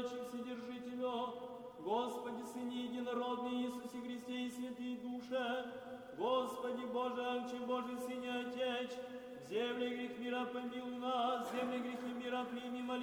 Отче Вседержителю, Господи, Сыне Единородный Иисусе Христе и Святые Душе, Господи Боже, Отче Божий, Сыне Отеч, в земле грех мира помилуй нас, в земле грехи мира прими, моли